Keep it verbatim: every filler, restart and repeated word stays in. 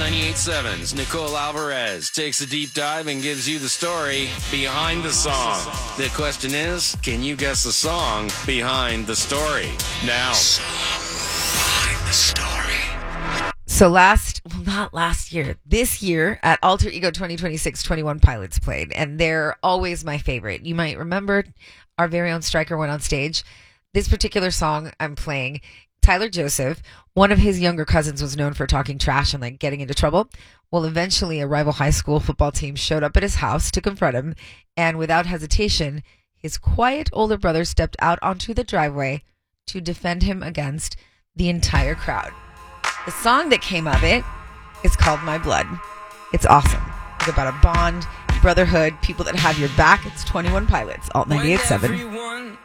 ninety-eight point seven's Nicole Alvarez takes a deep dive and gives you the story behind the song. The question is, can you guess the song behind the story? Now, behind the story. So last, well, not last year, this year at Alter Ego twenty twenty-six, twenty-one Pilots played, and they're always my favorite. You might remember our very own Striker went on stage. This particular song I'm playing, Tyler Joseph, one of his younger cousins, was known for talking trash and like getting into trouble. Well, eventually a rival high school football team showed up at his house to confront him, and without hesitation, his quiet older brother stepped out onto the driveway to defend him against the entire crowd. The song that came of it is called My Blood. It's awesome. It's about a bond, brotherhood, people that have your back. It's twenty-one Pilots, Alt ninety-eight point seven.